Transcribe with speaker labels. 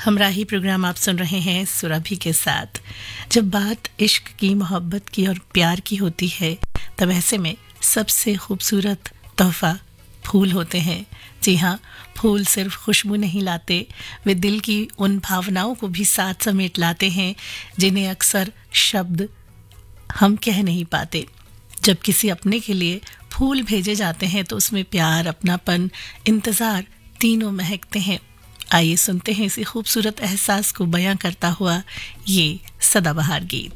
Speaker 1: हमराही programme आप सुन रहे हैं सुरभि के साथ। जब बात इश्क की, मोहब्बत की और प्यार की होती है तब ऐसे में सबसे खूबसूरत तोहफा फूल होते हैं। जी हाँ, फूल सिर्फ खुशबू नहीं लाते, वे दिल की उन भावनाओं को भी साथ समेट लाते हैं जिन्हें अक्सर शब्द हम कह नहीं पाते। जब किसी अपने के लिए फूल भेजे जाते हैं तो उसमें प्यार, अपनापन, इंतज़ार तीनों महकते हैं। आइए सुनते हैं इसी खूबसूरत एहसास को बयां करता हुआ ये सदाबहार गीत।